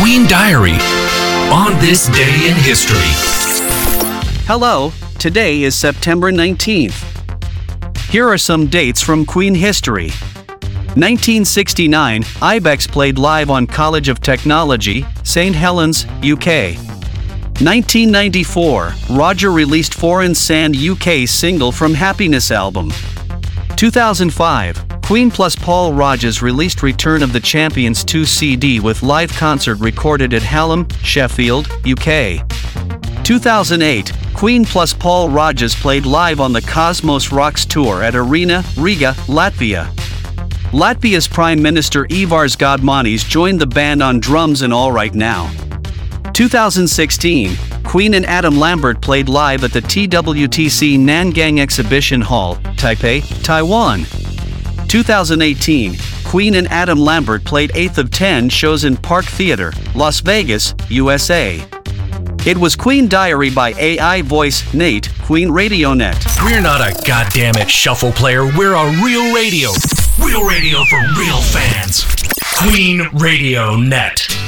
Queen Diary on this day in history. Hello, today is September 19th. Here are some dates from Queen history. 1969, Ibex played live on College of Technology, St. Helens, UK. 1994, Roger released Foreign Sand UK single from Happiness album. 2005, Queen plus Paul Rodgers released Return of the Champions 2 CD with live concert recorded at Hallam, Sheffield, UK. 2008, Queen plus Paul Rodgers played live on the Cosmos Rocks Tour at Arena, Riga, Latvia. Latvia's Prime Minister Ivars Godmanis joined the band on drums in All Right Now. 2016, Queen and Adam Lambert played live at the TWTC Nangang Exhibition Hall, Taipei, Taiwan. 2018, Queen and Adam Lambert played 8th of 10 shows in Park Theater, Las Vegas, USA. It was Queen Diary by AI voice Nate, Queen Radio Net. We're not a goddammit shuffle player, we're a real radio. Real radio for real fans. Queen Radio Net.